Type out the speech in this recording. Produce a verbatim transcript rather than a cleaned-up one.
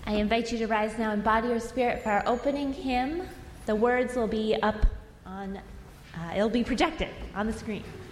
I invite you to rise now in body or spirit for our opening hymn. The words will be up on, uh, it'll be projected on the screen.